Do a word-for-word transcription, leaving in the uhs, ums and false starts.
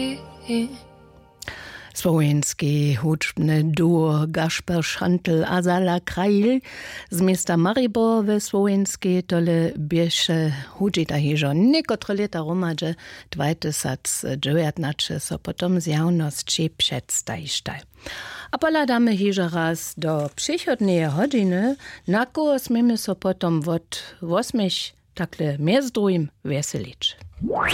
Słowenski huczbny duo Gasper Szantel Azala Krail z miasta Maribor we Słowenskiej tole bieše hudžita hižo niekotre leta romadže dwajtysiąc dziewiętnaście so potom z javnosti předstajištaj. A poladamy hižo raz do przychodnej godziny, na koło smimy so potom od osmich takle miezdrujim veselić.